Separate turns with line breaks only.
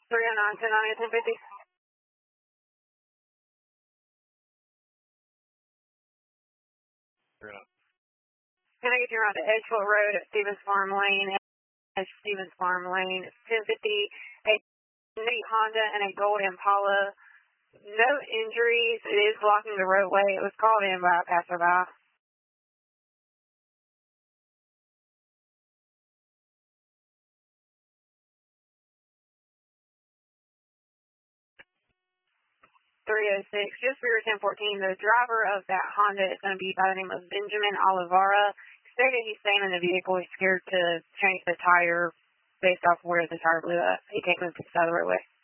309, 1050. Can I get you around to Edgewood Road at Stevens Farm Lane? Stevens Farm Lane. It's 1050. A neat Honda and a gold Impala. No injuries. It is blocking the roadway. It was called in by a passerby. Just for your 1014, the driver of that Honda is going to be by the name of Benjamin Olivara. Stated he's staying in the vehicle. He's scared to change the tire based off where the tire blew up. He can't move to the side of the roadway.